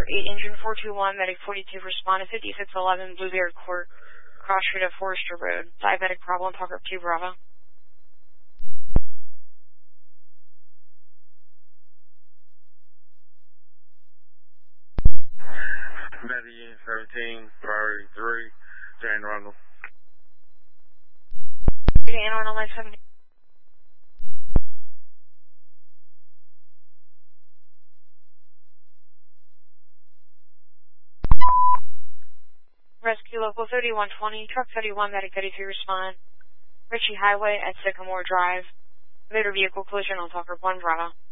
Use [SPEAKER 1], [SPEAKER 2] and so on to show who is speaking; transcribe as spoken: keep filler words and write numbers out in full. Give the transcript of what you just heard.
[SPEAKER 1] eight, engine four two one, medic forty-two, respond to fifty-six eleven, Blueberry Court, cross street of Forrester Road. Diabetic problem, Parker two Bravo.
[SPEAKER 2] Medi seventeen, priority three, Jane Rundle.
[SPEAKER 1] Jane Rundle, nine seventy. Rescue Local thirty-one twenty, Truck thirty-one, Medic thirty-three, respond. Ritchie Highway at Sycamore Drive. Motor vehicle collision on Tucker one Bravo.